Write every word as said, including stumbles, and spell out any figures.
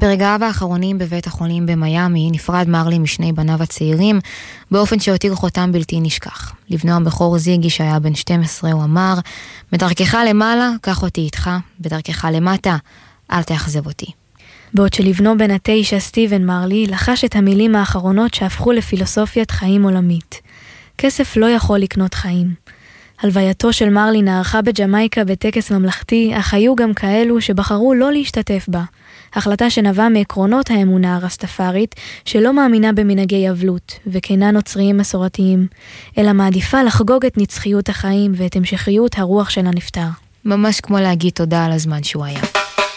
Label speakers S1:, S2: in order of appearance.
S1: ברגעיו האחרונים בבית החולים במיימי נפרד מרלי משני בניו הצעירים באופן שהותיר חותם בלתי נשכח. לבנו הבכור זיגי שהיה בן שתים עשרה הוא אמר, בדרכך למעלה קח אותי איתך, בדרכך למטה אל תאכזב אותי.
S2: בעוד שלבנו בן התשע סטיבן מרלי לחש את המילים האחרונות שהפכו לפילוסופיית חיים עולמית. כסף לא יכול לקנות חיים. הלווייתו של מרלי נערכה בג'מייקה בטקס ממלכתי, אך היו גם כאלו שבחרו לא להשתתף בה. החלטה שנבעה מעקרונות האמונה הרסטפארית שלא מאמינה במנהגי אבלות וכינה נוצריים מסורתיים, אלא מעדיפה לחגוג את נצחיות החיים ואת המשכיות הרוח של הנפטר.
S1: ממש כמו להגיד תודה על הזמן שהוא היה.